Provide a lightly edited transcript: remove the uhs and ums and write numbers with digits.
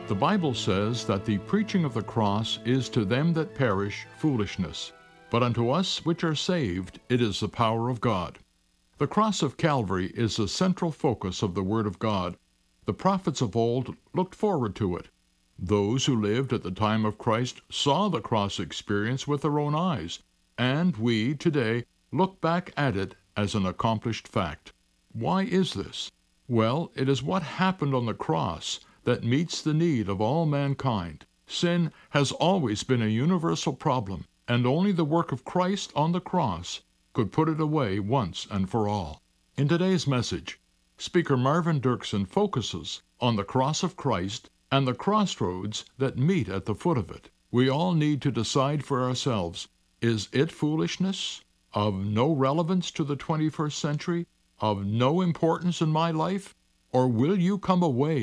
The Bible says that the preaching of the cross is to them that perish foolishness, but unto us which are saved it is the power of God. The cross of Calvary is the central focus of the Word of God. The prophets of old looked forward to it. Those who lived at the time of Christ saw the cross experience with their own eyes, and we, today, look back at it as an accomplished fact. Why is this? Well, it is what happened on the cross that meets the need of all mankind. Sin has always been a universal problem, and only the work of Christ on the cross could put it away once and for all. In today's message, Speaker Marvin Dirksen focuses on the cross of Christ and the crossroads that meet at the foot of it. We all need to decide for ourselves, is it foolishness? Of no relevance to the 21st century? Of no importance in my life? Or will you come away